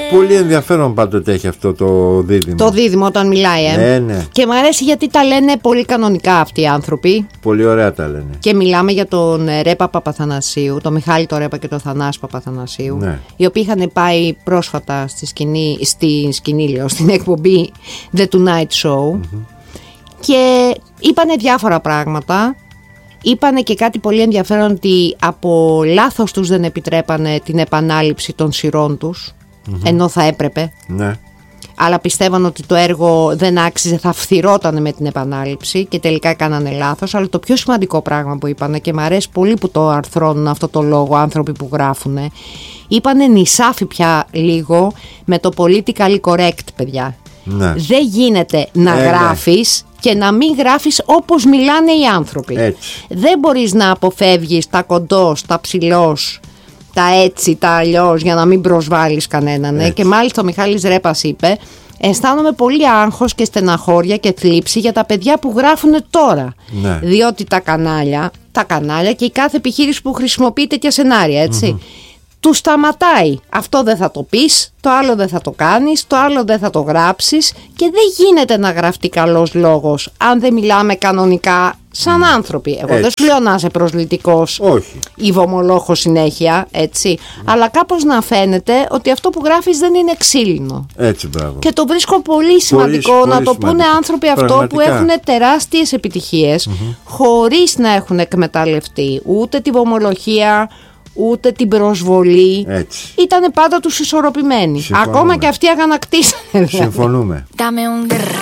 Πολύ ενδιαφέρον πάντοτε έχει αυτό το δίδυμο. Το δίδυμο όταν μιλάει, Ναι. Και μου αρέσει γιατί τα λένε πολύ κανονικά αυτοί οι άνθρωποι. Πολύ ωραία τα λένε. Και μιλάμε για τον Ρέπα Παπαθανασίου, τον Μιχάλη το Ρέπα και τον Θανάση Παπαθανασίου, Ναι. οι οποίοι είχαν πάει πρόσφατα στην εκπομπή The Tonight Show, και είπανε διάφορα πράγματα. Είπανε και κάτι πολύ ενδιαφέρον, ότι από λάθος τους δεν επιτρέπανε την επανάληψη των σειρών τους, ενώ θα έπρεπε. Ναι. Αλλά πιστεύαν ότι το έργο δεν άξιζε, θα φθυρότανε με την επανάληψη, και τελικά κάνανε λάθος. Αλλά το πιο σημαντικό πράγμα που είπανε, και μου αρέσει πολύ που το αρθρώνουν αυτό το λόγο άνθρωποι που γράφουνε, είπανε νησάφι πια λίγο με το politically correct, παιδιά. Ναι. Δεν γίνεται να γράφεις και να μην γράφεις όπως μιλάνε οι άνθρωποι. Έτσι. Δεν μπορείς να αποφεύγεις τα κοντός, τα ψηλός, τα έτσι, τα αλλιώς, για να μην προσβάλλεις κανέναν. Και μάλιστα ο Μιχάλης Ρέπας είπε: αισθάνομαι πολύ άγχος και στεναχώρια και θλίψη για τα παιδιά που γράφουν τώρα. Ναι. Διότι τα κανάλια και η κάθε επιχείρηση που χρησιμοποιεί τέτοια σενάρια, έτσι, του σταματάει. Αυτό δεν θα το πεις, το άλλο δεν θα το κάνεις, το άλλο δεν θα το γράψεις, και δεν γίνεται να γραφτεί καλός λόγος αν δεν μιλάμε κανονικά σαν άνθρωποι. Εγώ δεν σου λέω να είσαι προσλητικός ή βομολόχος συνέχεια, έτσι, αλλά κάπως να φαίνεται ότι αυτό που γράφεις δεν είναι ξύλινο. Έτσι, μπράβο. Και το βρίσκω πολύ σημαντικό πολύ να το πούνε άνθρωποι αυτό, πραγματικά, που έχουν τεράστιες επιτυχίες, χωρίς να έχουν εκμεταλλευτεί ούτε τη βομολοχία, ούτε την προσβολή. Ήτανε πάντα τους ισορροπημένοι. Ακόμα και αυτοί αγανακτήσανε. Συμφωνούμε.